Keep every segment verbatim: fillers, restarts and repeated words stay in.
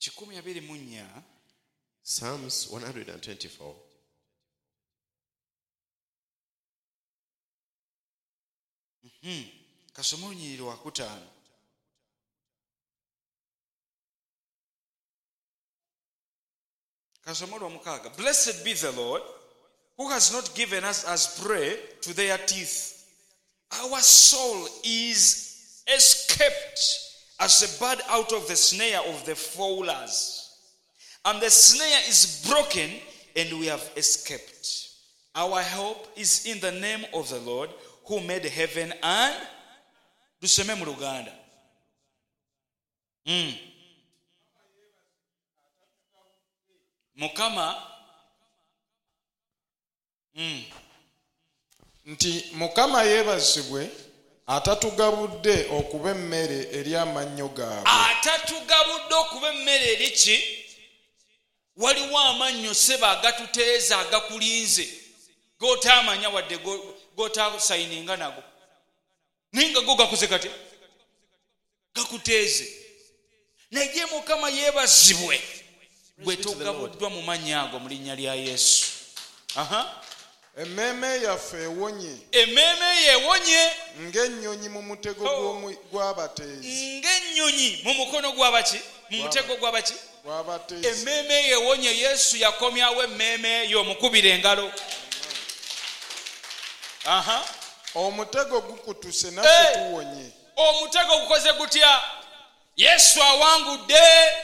kikumi abiri mu nnya Psalms one hundred twenty-four. Mhm. Kasoma olunyiriri lwakutaano. Kasoma olwomukaaga. Blessed be the Lord, who has not given us as prey to their teeth. Our soul is escaped as a bird out of the snare of the fowlers. And the snare is broken, and we have escaped. Our help is in the name of the Lord, who made heaven and... Tuseme mu Luganda. Mm. Mukama. Mm. Nti Mukama yeebazibwe atatugabudde okuba emmere eri amannyo gaabwe. Atatugabudde okuba emmere eri ki? Waliwo amannyo seba agatuteeza agakulinze g'otaamanya wadde g'otaasayininga nago. Ninga go gakuze kati gakuteeze. Naye Mukama yeebazibwe bwe togabuddwa mu mannya ago mu linnya lya Yesu. Aha. Emmeeme yaffe ewonye. Emmeeme yeewonye ng'ennyonyi mu mutego gw'abateezi. Ng'ennyonyi mu mukono gw'abaki? Mu mutego gw'abaki? Gw'abateezi. Emmeeme yeewonye. Yesu yakomyawo emmeeme eyo omukubira engalo. Aha. Omutego gukutuse naffe tuwonye. Omutego gukoze gutya? Yesu awangudde.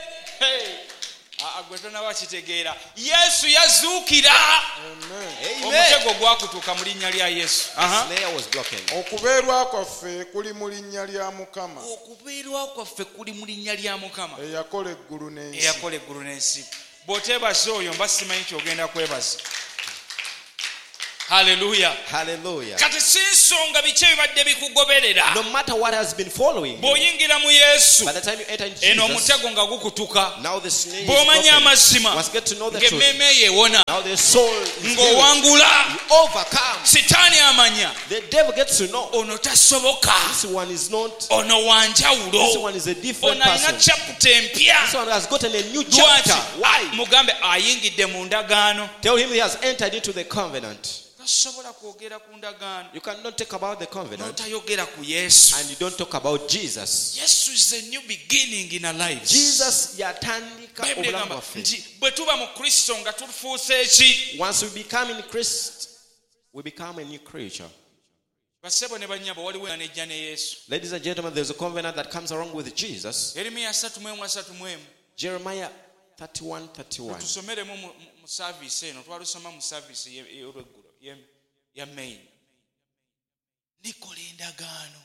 Gwe tonaba kitegeera. Yesu yazuukira. Omutego gwakutuuka mu linnya lya Yesu. Okubeerwa kwaffe kuli mu linnya lya Mukama. Okubeerwa kwaffe kuli mu linnya lya Mukama. Eyakola eggulu n'ensi. Eyakola eggulu n'ensi. Bw'oteebaza oyo mba simanyi ky'ogenda kwebaza. Hallelujah. Hallelujah. Kati si nsonga biki ebibadde bikugoberera. No matter what has been following you, bw'oyingira mu Yesu, by the time you enter in eno Jesus, omutego nga gukutuka. now the snare is Bw'omanya broken. amazima, Must get to know the truth. ng'emmeeme yeewona, Now the soul is healed. ng'owangula, You overcome. sitaani amanya, The devil gets to know ono tasoboka, this one is not. ono This wanjawulo, one is a different ono alina person. chapter empya. This one has gotten a new Lwaki? chapter. Why? Mugambe ayingidde mu ndagaano. Tell him he has entered into the covenant. Tasobola kwogera ku ndagaano You cannot talk about the covenant n'otayogera ku Yesu. and you don't talk about Jesus. Yesu is a new beginning in our lives. Jesus yatandika Bayibuli obulamu egamba bwaffe. nti bwe tuba mu Kristo nga tufuuse eki? Once we become in Christ, we become a new creature. Basebo ne bannyabo waliwo enejja ne Yesu. Ladies and gentlemen, there's a covenant that comes along with Jesus. Yeremiya asatu mu emu asatu mu emu. Jeremiah thirty-one thirty-one. Tusomeremu mu mu service eno, twalusoma mu service y'olweggulo ya main. Nikola endagaano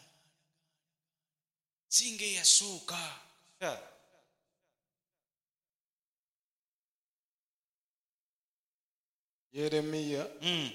singa eyasooka. Yeremiya Mm.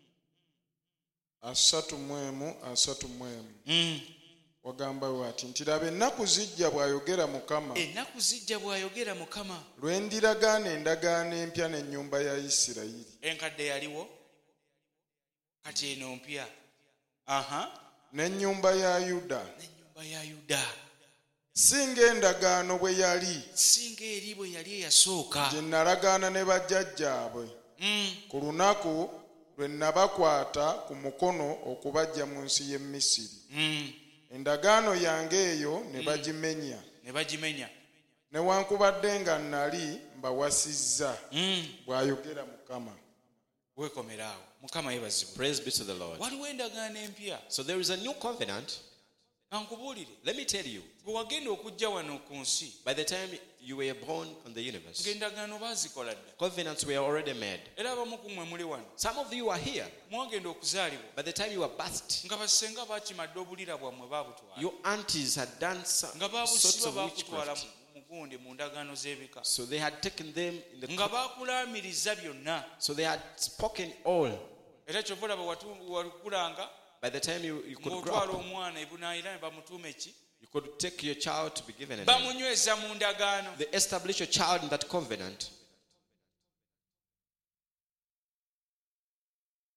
asatu mu emu asatu mu emu. Mm. Wagamba bw'ati nti laba ennaku zijja bw'ayogera Mukama, Ennaku zijja bw'ayogera Mukama. lwe ndiragaana endagaano empya n'ennyumba ya Isirayiri. Enkadde yaliwo kati eno mpya. Aha. N'ennyumba ya Yuda, N'ennyumba ya Yuda singa endagaano bwe yali singa eri bwe yali eyasooka. gye nalagaana ne bajjajjaabwe Mm. ku lunaku lwe nabakwata ku mukono okubaggya mu nsi y'e Misiri. Mm. Endagaano yange eyo ne bagimenya, Ne bagimenya. newankubadde nga nali mbawasizza, Mm. bw'ayogera Mukama. Weekomeraawo. Mukama yeebazibwe. Praise be to the Lord. Waliwo endagaano empya. So there is a new covenant. Ankubuulire. Let me tell you, Bwe wagenda okujja wano ku nsi, by the time you were born on the universe, ng'endagaano baazikola dda. covenants were already made. Era abamu ku mmwe muli wano. Some of you are here. Mwagenda okuzaalibwa By the time you were birthed, nga basenga baakimadde obulira bwammwe baabutwala. your aunties had done some Nga sorts baabusiba of baakutwala witchcraft. mu gundi mu ndagaano z'ebika. So they had taken them in the Nga baakulaamiriza byonna. so they had spoken all. Era kyova olaba watu- wakulanga By the time you, you could grow ng'otwala up, omwana ebunaayira ne bamutuuma eki? you could take your child to be given a name. Bamunyweza mu ndagaano. They establish your child in that covenant.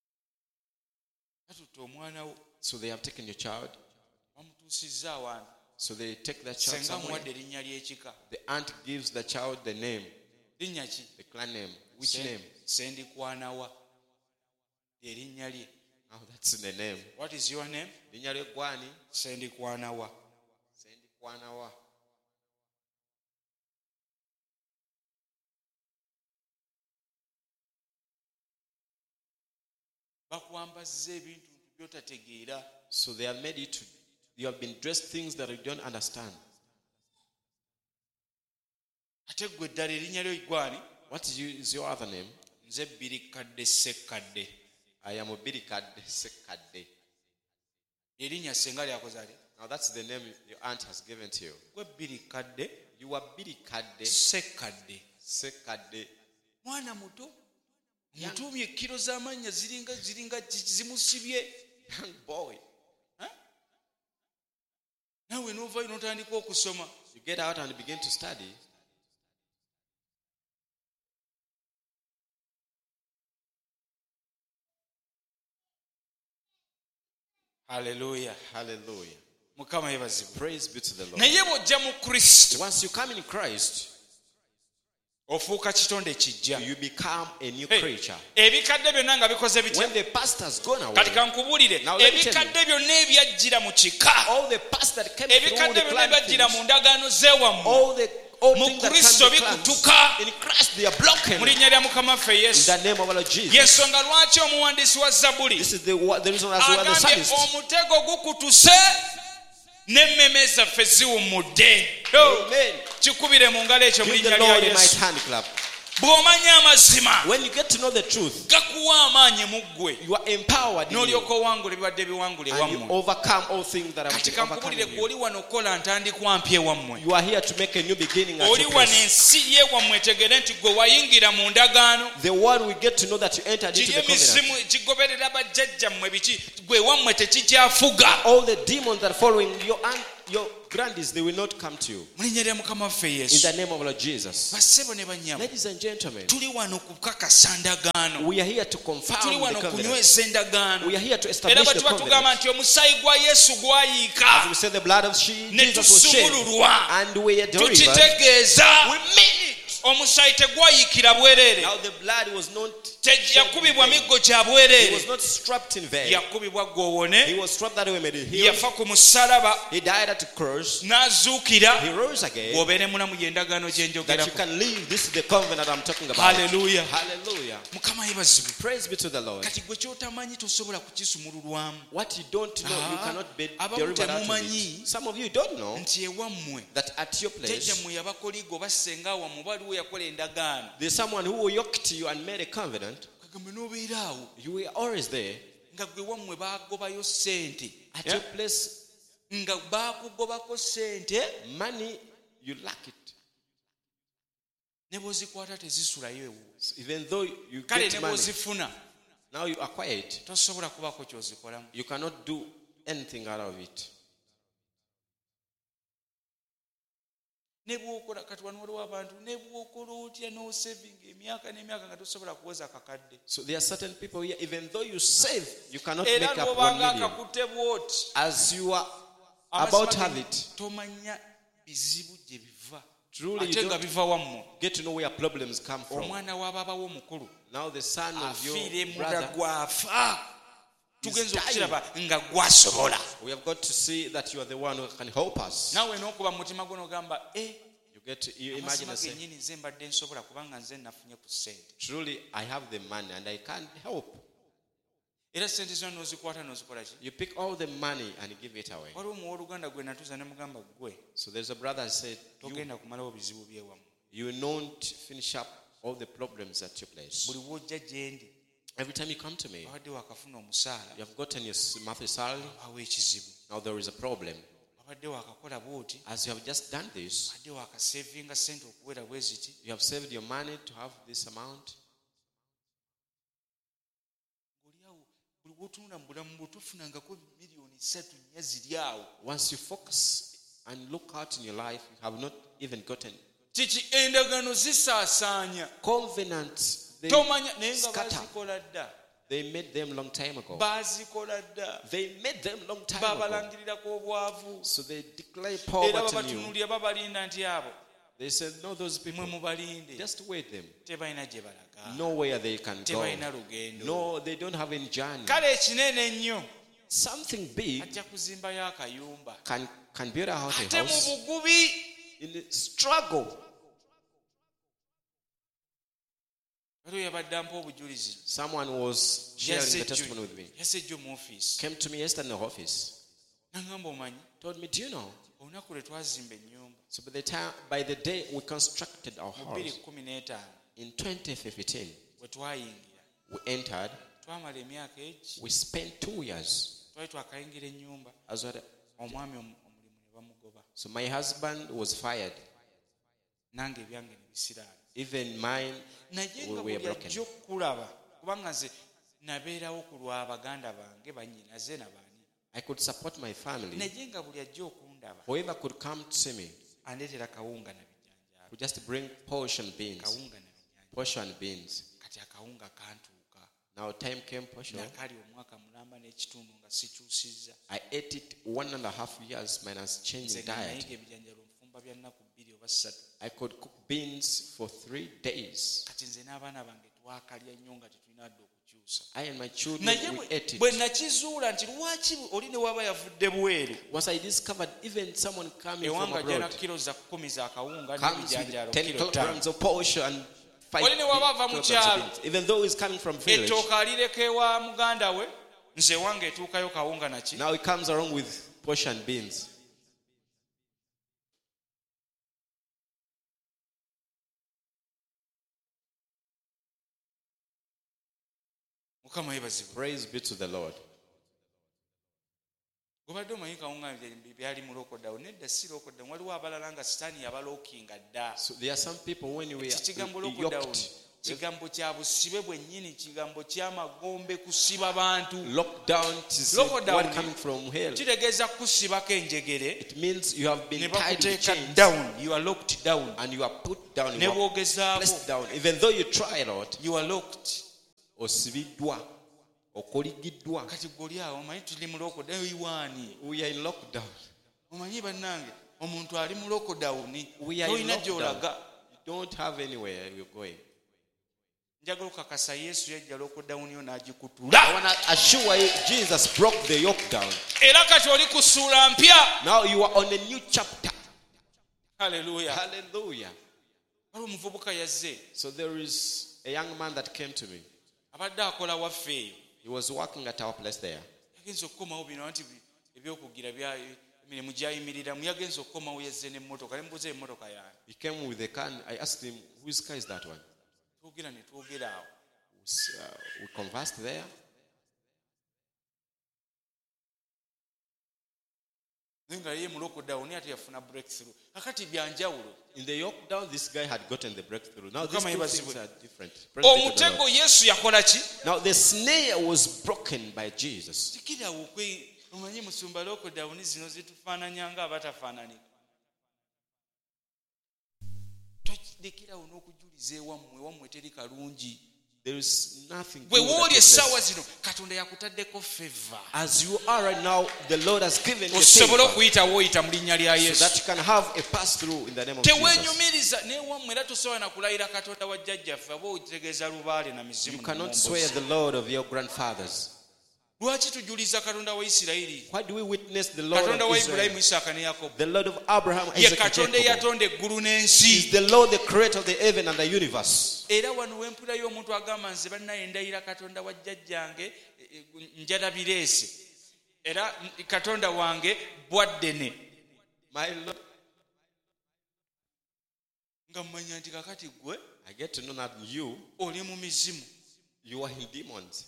Batutte omwana wo So they have taken your child, bamutuusizza awantu. So they take the child senga somewhere. muwadde erinnya ly'ekika The aunt gives the child the name, linnya ki the clan name. Which Se- name? sendikwanawa lyerinnya lye. Oh, that's the name. What is your name? Linnya lye gwani? Sendikwanawa. Sendikwana. bakwambazza ebintu by'otategeera. So they have made you to, you have been dressed things that you don't understand. Ate ggwe eddala erinnya lyo gwani? What is, you, is your other name? Nze Birikadde Ssekkadde. I am Birikadde Ssekkadde. Erinnya senga lyakoze ali. Now that's the name your aunt has given to you. Gwe Birikadde You are Birikadde Ssekkadde. Ssekkadde. Mwana muto mutumye kilo z'amannya ziringa ziringa zimusibye. Young boy. Naawe n'ovaayo n'otandika okusoma. You get out and begin to study. Hallelujah. Hallelujah. Mukama yebazibwe. Praise be to the Lord. Naye bw'ojja mu Kristo Once you come in Christ, ofuuka kitonde kijja. you become a new Hey, creature. ebikadde byonna nga bikoze bitya? When the past has gone away, Kati kankubuulire Now let me tell you. ebikadde byonna ebyajjira mu kika, all the past that came through ebikadde the byonna plant ebyajjira mu things, ndagaano z'ewammwe all the old mu things that Kristo can be planned, bikutuka in Christ they are broken. mu linnya lya Mukama waffe In Yesu. the name of our Lord Jesus. Yensonga lwaki omuwandiisi wa Zabbuli This is the, the reason as well as the agambye psalmist. omutego gukutuse n'emmeme zaffe ziwummudde. Yo, Amen. kikubire mu ngalo ekyo mu Give linnya the lya Lord a mighty Yesu. hand clap. Bw'omanya amazima When you get to know the truth, gakuwa amaanyi mu ggwe you are empowered in you, n'olyoka owangula ebibadde biwangula and you ewammwe. overcome all things that have Kati been overcome kankubulire in gwe you. oli wano okukola ntandikwa mpya ewammwe. You are here to make a new beginning at Oli your wano place. ensi y'ewammwe etegere nti gwe wayingira mu ndagaano. The world will get to know that you entered into Kiri the covenant. emizimu gigoberera bajjajjammwe biki gwe ewammwe tekikyafuga. All the demons that are following your aunt, your grandies, they will not come to you. Mu linnya lya Mukama waffe In Yesu. the name of Lord Jesus. Bassebo ne bannyabo, Ladies and gentlemen, tuli wano kukakasa ndagaano. we are here to confirm Tuli the wano covenant. kunyweza endagaano. We are here to Era establish bwe the tuba tugamba covenant. nti omusaayi gwa Yesu As gwayiika we say, the blood of she- ne Jesus was shed, tusumululwa, and we are delivered. tukitegeeza We mean it. omusaayi tegwayiikira bwereere. Now the blood was not Te- shed in yakubibwa vain. miggo gya He bwereere. was not strapped in vain. Yakubibwa He gw'owone. was strapped that we made it heal. Yafa ku musalaba He died at the cross. n'azuukira. He rose again. Bw'obeere mulamu y'endagaano gye That you njogerako. can live. This is the covenant I'm talking about. Hallelujah. Hallelujah. Mukama yebazibwe. Praise be to the Lord. Kati gwe ky'otamanyi tosobola kukisumululwamu. What you don't know, you Ah, cannot be abamu delivered out of temumanyi it. Some of you don't know nti ewammwe that at your place, jjajjammwe yabakoligo basenga awammwe waliwo yakola endagaano. there's someone who yoked you and made a covenant. Kagambe n'obeera awo You were always there. nga gwe wammwe baagobayo ssente. At Yeah. your place, Nga baakugobako ssente money, you lack it. ne bw'ozikwata tezisulayo ewo. So even though you Kale get ne money, bw'ozifuna now you acquire it. tosobola kubaako ky'ozikolamu. You cannot do anything out of it. Ne bw'okola kati wano waliwo abantu ne bw'okola otya n'osevinga emyaka n'emyaka nga tosobola kuweza akakadde. So there are certain people here, even though you save, you cannot Era make up one n'obanga million. akakutte bw'oti As you are about to have amazima it, tomanya bizibu gye biva. truly you Ate nga don't biva wammwe. get to know where problems come from. Omwana w'ababawo omukulu Now the son of your afiira emunda brother, gwafa. Tugenza dying. okukiraba nga gwasobola. we have got to see that you are the one who can help us. Naawe n'okuba mu mutima gwo n'ogamba eh You get to, you imagine amazima and say, gennyini nze mbadde nsobola kubanga nze nafunye ku ssente. truly I have the money and I can't help. Era ssente zonna n'ozikwata n'ozikola ki? You pick all the money and give it away. Waliwo muwooluganda gwe natuuza ne mugamba ggwe So there's a brother who said, you, togenda kumalawo bizibu by'ewammwe. you will not finish up all the problems at your place. Buli w'ojja gye ndi Every time you come to me, wabadde wakafuna omusaala you have gotten your monthly salary. wawa ekizibu. Now there is a problem. Wabadde wakakola bw'oti As you have just done this, wabadde wakasevinga ssente okuwera bwe ziti. you have saved your money to have this amount. Oli awo buli w'otunula mu bulamu bwo tofunangako miliyoni ssatu nnya ziri awo. Once you focus and look out in your life, you have not even gotten Kiki endagaano zisaasaanya. covenants. They Tomanya naye nga scatter. bazikola dda. They made them long time ago. baazikola dda They made them long time ago. babalangirirako obwavu So they declare era poverty new. babatunuulira babalinda nti abo They said, no, those people, mwe mubalinde just wait them. tebalina gye balaga Nowhere they can go. tebalina lugendo No, they don't have any journey. kale ekinene ennyo Something big ajja kuzimbayo akayumba can, can build a house, a ate mu house bugubi in the struggle. waliwo yabadde ampa obujulizi Someone was sharing Yazze the ejjo- testimony with me. yazze ejjo mu ofiisi Came to me yesterday in the office. nagamba omanyi Told me, do you know? olunaku lwe twazimba ennyumba So by the time, by the day we constructed our mu bbiri house kumi n'etaano in twenty fifteen, bwe twayingira we entered. twamala emyaka egi We spent two years twali twakayingira ennyumba as well. omwami omu- omulimu ne bamugoba So my husband was fired. nange ebyange ne bisiraala Even mine, naye we nga were buli broken. ajja okukulaba kubanga nze nabeerawo ku lwa baganda bange bannyinaze nabaani I could support my family. naye nga buli ajja okundaba Whoever could come to see me andeetera kawunga na bijjanjaalo would just bring portion beans. kawunga na bijjanjaalo Portion beans. kati akawunga kantuuka Now time came portion. nakali omwaka mulamba n'ekitundu nga sikyusizza I ate it one and a half years minus nze changing nga diet. nayiga ebijjanjaalo nfumba bya nnaku bbiri oba ssatu I could cook beans for three days. kati nze n'abaana bange twakalya nnyo nga tetulina adde okukyusa I and my children, naye we bwe- ate bwe it. nakizuula nti lwaki oli ne waba yavudde bweru Once I discovered even someone coming from ewanga jjana abroad kiro za kkumi za kawunga comes n'ebijanjaalo with ten kiro ttaano kilograms of portion and five Oli ne waba ava mu kilograms kyalo. of beans. Even though he's coming from village, ettooka alireka ewa muganda we nze wange etuukayo kawunga naki now he comes along with portion beans. mukama yebazibwe Praise be to the Lord. gobadde omanyi kawunga bye- byali mu lokodawu nedda si lokodawu waliwo abalala nga sitaani yabalookinga dda So there are some people when we Ki kigambo are lokodawu yoked, kigambo kya busibe bwennyini kigambo ky'amagombe kusiba bantu locked down, it is Lockdown. what coming from hell. kitegeeza kusibako enjegere It means you have ne been tied with bakuteeka chains down you are locked down and you are put down, ne you are bwogezaako placed down. Even though you try a lot, you are locked osibiddwa, okoligiddwa. kati goli awo omanyi tuli mu lokodawu iwaani We are in lockdown. omanyi bannange omuntu ali mu lokodawuni We are in tolina lockdown. gy'olaga You don't have anywhere you're going. njagala okukakasa yesu yajja lokodawuni yo I n'agikutula want to assure you, Jesus broke the yoke down. era kati oli ku ssuula mpya Now you are on a new chapter. haleluya Hallelujah. wali omuvubuka yazze So there is a young man that came to me. abadde akola waffe eyo He was working at our place there. yagenza okukomawo bino nti ebyokugira bya emirimu gyayimiriramu yagenza okukomawo yazze n'emmotoka ne mubuuza emmotoka yange He came with a car. and I asked him, whose car is that one? twogera ne twogera awo Uh, we conversed there. naye nga ye mu lokodawuni ate yafuna breakthrough kakati byanjawulo In the yoke down, this guy had gotten the breakthrough. Now these Mukama two yebazibwe. things are different. Praise be to the omutego Lord. yesu yakola ki Now the snare was broken by Jesus. tikirawo kwe omanyi musumba lokodawuni zino zitufaananya nga abatafaananika tolekerawo n'okujuliza ewammwe wammwe teri kalungi There is nothing bwe good that wooli takes essaawa place. zino katonda yakutaddeko feva As you are right now, the Lord has given you osobole favor okuyitawo oyita mu linnya lya so yesu that you can have a pass through in the name of Jesus. teweenyumiriza newammwe era tosobola na kulayira katonda wa jjajjaffe aba otegeeza lubaale na mizimu You cannot n'omwombozi. swear the Lord of your grandfathers. lwaki tujuliza katonda wa isirayiri Why do we witness the Lord katonda of wa Israel? ibulayimu isaaka ne yakobo The Lord of Abraham, ye Isaac, and katonda Jacob. eyatonda eggulu He is n'ensi the Lord, the creator of the heaven and the universe. era wano wempulayo omuntu agamba nze bannaye ndayira katonda wa jjajjange e, e, njalabireese era n- katonda wange bwaddene My Lord, nga mmanya nti kakati gwe I get to know that you, oli mu mizimu you are in demons.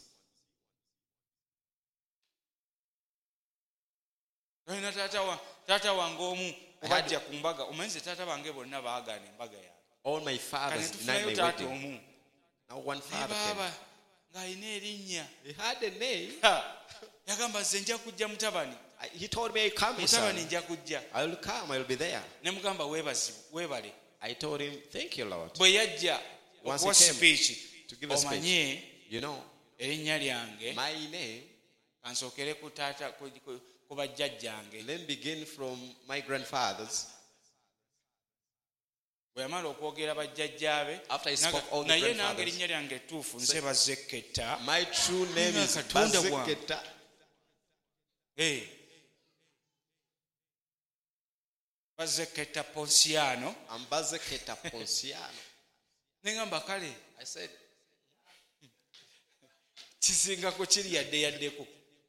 olina taata wa- taata wange omu obajja ku mbaga omanyi ze taata bange bonna baagaana embaga yange All my kane fathers denied tufunayo my taata wedding. omu Now one naye father came. baaba ng'alina erinnya He had a name. Ha! yagamba nze nja kujja mutabani I- He told me, come, mutabani son. nja kujja I will come, I will be there. ne mugamba weebazibu weebale I told him, thank you, Lord. bwe yajja Once okuwa he came sipiiki to give a speech. omanye You know, erinnya lyange My name, kansookere ku taata ku- ku- ku bajjajjange let me begin from my grandfathers. bwe yamala okwogera bajjajjaabe After he naga- spoke all the naye nange grandfathers. erinnya lyange ettuufu nze Bazeketa. My true name is Katonda wange. Bazeketa. Eh. Bazeketa Ponsiano. I'm Bazeketa Ponciano. Nengamba kale I said, kisingako kiri yadde yaddeko.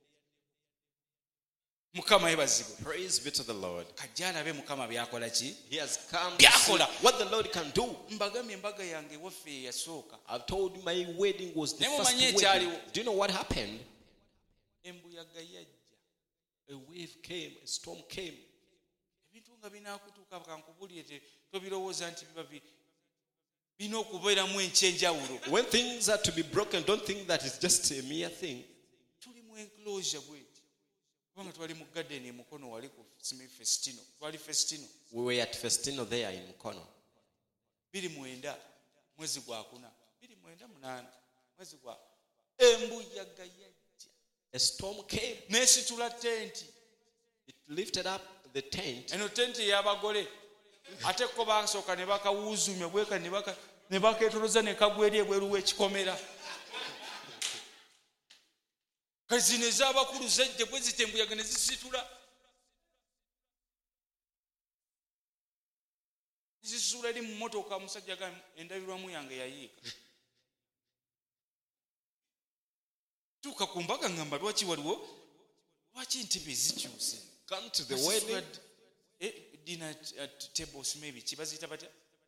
Mukama yebazibwe. praise be to the Lord. Kajja alabe Mukama byakola ki? He has come to see Byakola. what the Lord can do. Mbagambye embaga yange waffe eyasooka. I've told you my wedding was the Naye first mumanyi wedding. ekyaliwo. Do you know what happened? Embuyaga yajja. A wave came, a storm came. Ebintu nga binaakutuuka kankubulire te tobirowooza nti biba bi- birina okubeeramu enkyenjawulo. When things are to be broken, don't think that it's just a mere thing. Tuli mu enclosure bweti. Kubanga twali mu garden e Mukono wali ku Simi Festino. Twali Festino. We were at Festino there in Mukono. biri mwenda mwezi gwa kuna. biri mwenda munaana mwezi gwa. Embuyaga yajja. A storm came. N'esitula tenti. It lifted up the tent. Eno tenti ey'abagole. Ate ko basooka ne bakawuuzumya bweka ne baka ne bakeetoloza ne kagwa eri ebweru w'ekikomera. Kale zino ez'abakulu zejje bwe zita embuyaga ne zisitula. Zisitula eri mu mmotoka omusajja ga endabirwamu yange yayiika. Tuuka ku mbaga ngamba lwaki waliwo lwaki ntebe zikyuse. Come to the wedding. Eh, dinner at tables maybe kibazita batya.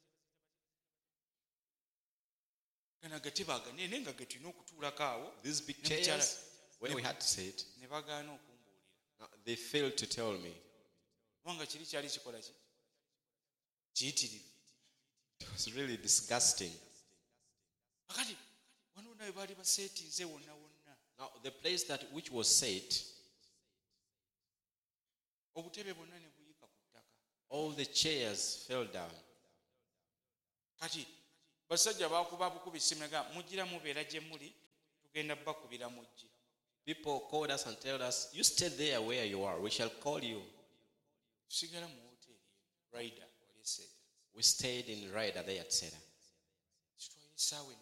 Kana gateba aganene nga getulina okutuulako awo. These big Ne mukyala- chairs where we had to sit. ne bagaana okumbuulira. Now, they failed to tell me. Kubanga kiri kyali kikola ki? Kiyitirivu. It was really disgusting. Kakati wano nawe baali baseetinze wonna wonna. Now, the place that which was set, Obutebe bwonna ne buyika ku ttaka. all the chairs fell down. Kati basajja baakuba bukubi simega mugira mubeera gye muli tugenda bakubira mujje. People called us and told us, you stay there where you are. We shall call you. Tusigala mu hoteeri Ryder wali eseeta. We stayed in Ryder there at Seda. Kitwala essaawa ennamba